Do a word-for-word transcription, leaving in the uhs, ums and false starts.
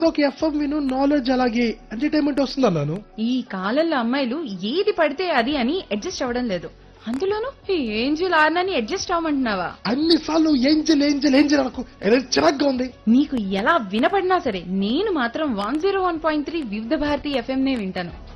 ఒక ఎఫ్ఎం విను నాలెడ్జ్ అలాగే ఎంటర్టైన్మెంట్ వస్తుంది అన్నాను. ఈ కాలంలో అమ్మాయిలు ఏది పడితే అది అని అడ్జస్ట్ అవ్వడం లేదు. అందులోనూ ఈ ఏంజిల్ ఆర్నని అడ్జస్ట్ అవ్వమంటున్నావా? అన్ని సార్లు ఏంజల్ ఏంజల్ ఏంజల్ అనకు, ఏదో చిరాగ్గా ఉంది. నీకు ఎలా వినపడినా సరే నేను మాత్రం one zero one point three వివిధ భారతి ఎఫ్ఎం నే వింటాను.